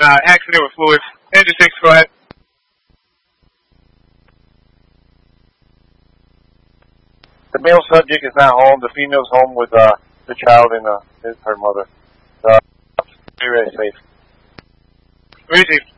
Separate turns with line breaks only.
accident with fluids. Engine 6, go ahead.
The male subject is not home. The female's home with the child and her mother. Very safe.
Easy.